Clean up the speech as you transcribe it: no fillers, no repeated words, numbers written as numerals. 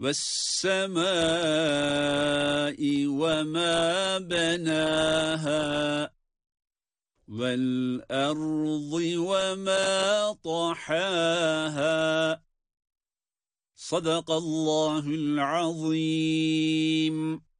والسماء وما بناها والأرض وما طحاها صدق الله العظيم.